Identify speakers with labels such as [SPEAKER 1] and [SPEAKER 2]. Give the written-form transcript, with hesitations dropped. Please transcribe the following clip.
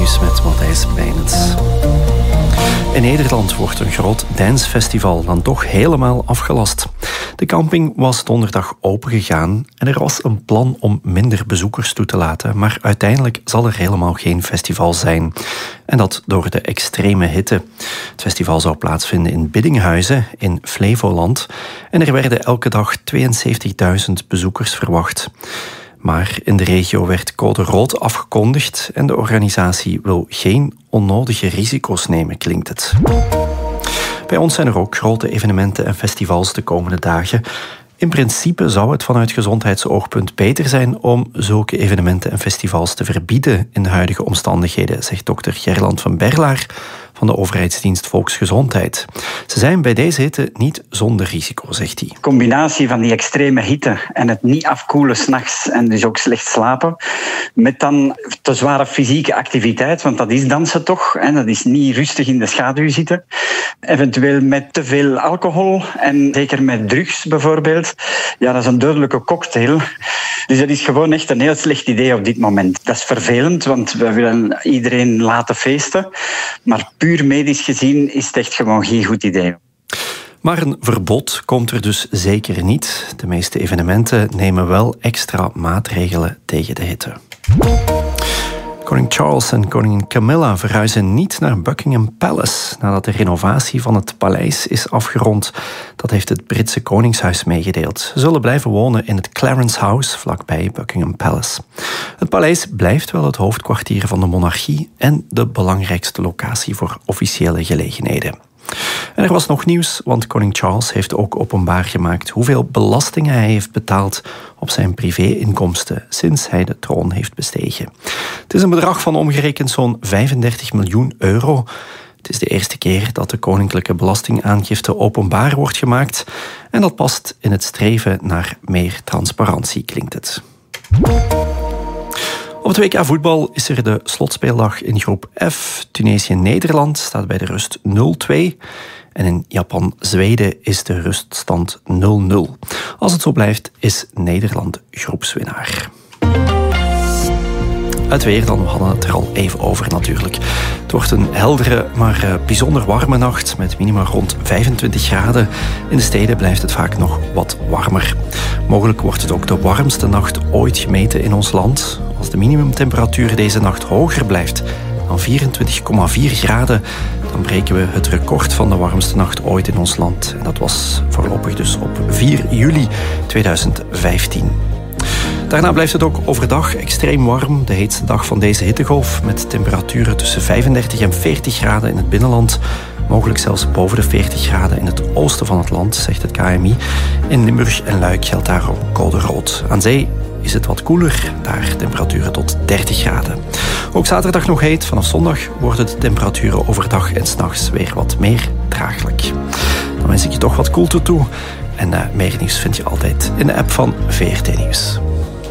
[SPEAKER 1] VRT-nieuws met Matthijs Bijnens. In Nederland wordt een groot dancefestival dan toch helemaal afgelast. De camping was donderdag opengegaan en er was een plan om minder bezoekers toe te laten, maar uiteindelijk zal er helemaal geen festival zijn. En dat door de extreme hitte. Het festival zou plaatsvinden in Biddinghuizen in Flevoland en er werden elke dag 72.000 bezoekers verwacht. Maar in de regio werd code rood afgekondigd en de organisatie wil geen onnodige risico's nemen, klinkt het. Bij ons zijn er ook grote evenementen en festivals de komende dagen. In principe zou het vanuit gezondheidsoogpunt beter zijn om zulke evenementen en festivals te verbieden in de huidige omstandigheden, zegt dokter Gerland van Berlaar van de overheidsdienst Volksgezondheid. Ze zijn bij deze hitte niet zonder risico, zegt hij.
[SPEAKER 2] De combinatie van die extreme hitte en het niet afkoelen 's nachts en dus ook slecht slapen, met dan te zware fysieke activiteit, want dat is dansen toch, en dat is niet rustig in de schaduw zitten. Eventueel met te veel alcohol en zeker met drugs bijvoorbeeld. Ja, dat is een dodelijke cocktail. Dus dat is gewoon echt een heel slecht idee op dit moment. Dat is vervelend, want we willen iedereen laten feesten. Maar puur medisch gezien is het echt gewoon geen goed idee.
[SPEAKER 1] Maar een verbod komt er dus zeker niet. De meeste evenementen nemen wel extra maatregelen tegen de hitte. Koning Charles en koningin Camilla verhuizen niet naar Buckingham Palace nadat de renovatie van het paleis is afgerond. Dat heeft het Britse Koningshuis meegedeeld. Ze zullen blijven wonen in het Clarence House vlakbij Buckingham Palace. Het paleis blijft wel het hoofdkwartier van de monarchie en de belangrijkste locatie voor officiële gelegenheden. En er was nog nieuws, want koning Charles heeft ook openbaar gemaakt hoeveel belastingen hij heeft betaald op zijn privé-inkomsten sinds hij de troon heeft bestegen. Het is een bedrag van omgerekend zo'n 35 miljoen euro. Het is de eerste keer dat de koninklijke belastingaangifte openbaar wordt gemaakt en dat past in het streven naar meer transparantie, klinkt het. Op het WK voetbal is er de slotspeeldag in groep F. Tunesië-Nederland staat bij de rust 0-2. En in Japan-Zweden is de ruststand 0-0. Als het zo blijft, is Nederland groepswinnaar. Het weer, dan we hadden het er al even over natuurlijk. Het wordt een heldere, maar bijzonder warme nacht met minima rond 25 graden. In de steden blijft het vaak nog wat warmer. Mogelijk wordt het ook de warmste nacht ooit gemeten in ons land. Als de minimumtemperatuur deze nacht hoger blijft dan 24,4 graden... dan breken we het record van de warmste nacht ooit in ons land. En dat was voorlopig dus op 4 juli 2015. Daarna blijft het ook overdag extreem warm. De heetste dag van deze hittegolf met temperaturen tussen 35 en 40 graden in het binnenland. Mogelijk zelfs boven de 40 graden in het oosten van het land, zegt het KMI. In Limburg en Luik geldt daarom code rood. Aan zee is het wat koeler, daar temperaturen tot 30 graden. Ook zaterdag nog heet. Vanaf zondag worden de temperaturen overdag en 's nachts weer wat meer draaglijk. Dan wens ik je toch wat koelte toe. En meer nieuws vind je altijd in de app van VRT Nieuws.